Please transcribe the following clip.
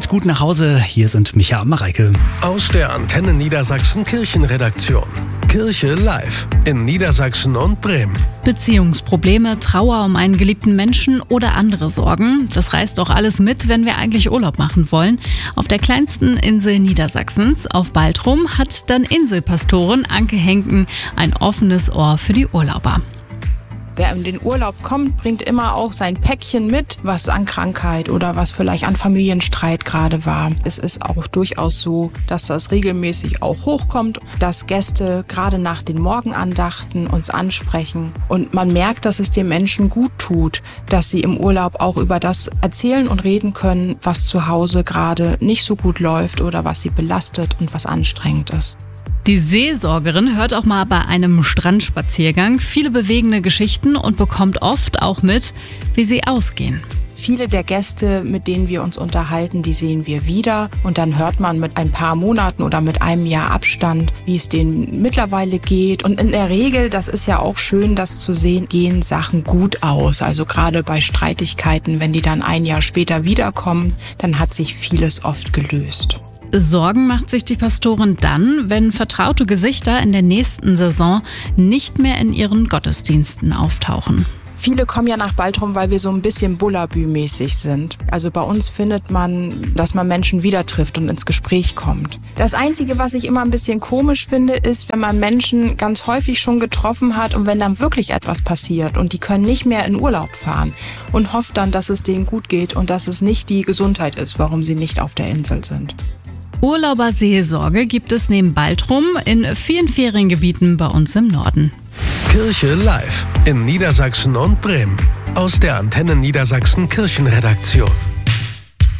und gut nach Hause. Hier sind Micha und Mareike. Aus der Antenne Niedersachsen Kirchenredaktion. Kirche live in Niedersachsen und Bremen. Beziehungsprobleme, Trauer um einen geliebten Menschen oder andere Sorgen. Das reißt doch alles mit, wenn wir eigentlich Urlaub machen wollen. Auf der kleinsten Insel Niedersachsens, auf Baltrum, hat dann Inselpastorin Anke Henken ein offenes Ohr für die Urlauber. Wer in den Urlaub kommt, bringt immer auch sein Päckchen mit, was an Krankheit oder was vielleicht an Familienstreit gerade war. Es ist auch durchaus so, dass das regelmäßig auch hochkommt, dass Gäste gerade nach den Morgenandachten uns ansprechen. Und man merkt, dass es den Menschen gut tut, dass sie im Urlaub auch über das erzählen und reden können, was zu Hause gerade nicht so gut läuft oder was sie belastet und was anstrengend ist. Die Seelsorgerin hört auch mal bei einem Strandspaziergang viele bewegende Geschichten und bekommt oft auch mit, wie sie ausgehen. Viele der Gäste, mit denen wir uns unterhalten, die sehen wir wieder und dann hört man mit ein paar Monaten oder mit einem Jahr Abstand, wie es denen mittlerweile geht. Und in der Regel, das ist ja auch schön, das zu sehen, gehen Sachen gut aus. Also gerade bei Streitigkeiten, wenn die dann ein Jahr später wiederkommen, dann hat sich vieles oft gelöst. Sorgen macht sich die Pastorin dann, wenn vertraute Gesichter in der nächsten Saison nicht mehr in ihren Gottesdiensten auftauchen. Viele kommen ja nach Baltrum, weil wir so ein bisschen Bullabü-mäßig sind. Also bei uns findet man, dass man Menschen wieder trifft und ins Gespräch kommt. Das Einzige, was ich immer ein bisschen komisch finde, ist, wenn man Menschen ganz häufig schon getroffen hat und wenn dann wirklich etwas passiert und die können nicht mehr in Urlaub fahren und hofft dann, dass es denen gut geht und dass es nicht die Gesundheit ist, warum sie nicht auf der Insel sind. Urlauberseelsorge gibt es neben Baltrum in vielen Feriengebieten bei uns im Norden. Kirche live in Niedersachsen und Bremen. Aus der Antenne Niedersachsen Kirchenredaktion.